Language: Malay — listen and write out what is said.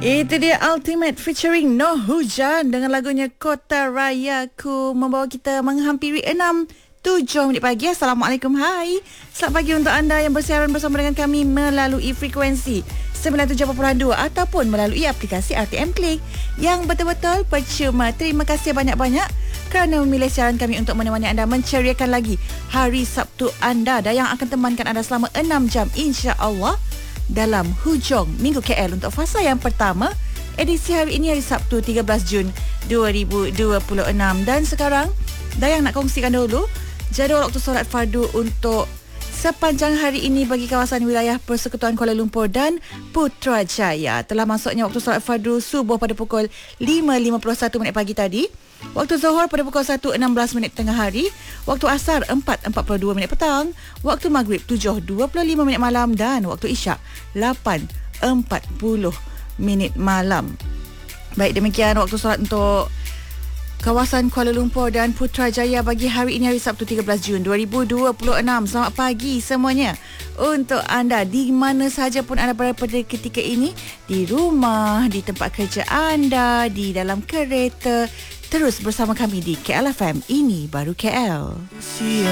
Itu dia Ultimate featuring Noh Hujan dengan lagunya Kota Rayaku, membawa kita menghampiri 6:07 pagi. Assalamualaikum, hai. Selamat pagi untuk anda yang bersiaran bersama dengan kami melalui frekuensi 97.2 ataupun melalui aplikasi RTM Click yang betul-betul percuma. Terima kasih banyak-banyak kerana memilih siaran kami untuk menemani anda menceriakan lagi hari Sabtu anda, dan yang akan temankan anda selama 6 jam insya-Allah dalam Hujung Minggu KL untuk fasa yang pertama. Edisi hari ini hari Sabtu 13 Jun 2026. Dan sekarang Dayang nak kongsikan dulu jadual waktu solat fardu untuk sepanjang hari ini bagi kawasan wilayah Persekutuan Kuala Lumpur dan Putrajaya. Telah masuknya waktu solat fardu subuh pada pukul 5.51 pagi tadi. Waktu zuhur pada pukul 1.16 tengah hari. Waktu asar 4.42 petang. Waktu maghrib 7.25 malam. Dan waktu isyak 8.40 malam. Baik, demikian waktu solat untuk kawasan Kuala Lumpur dan Putrajaya bagi hari ini hari Sabtu 13 Jun 2026. Selamat pagi semuanya untuk anda di mana sahaja pun anda berada pada ketika ini, di rumah, di tempat kerja anda, di dalam kereta. Terus bersama kami di KL FM, ini baru KL.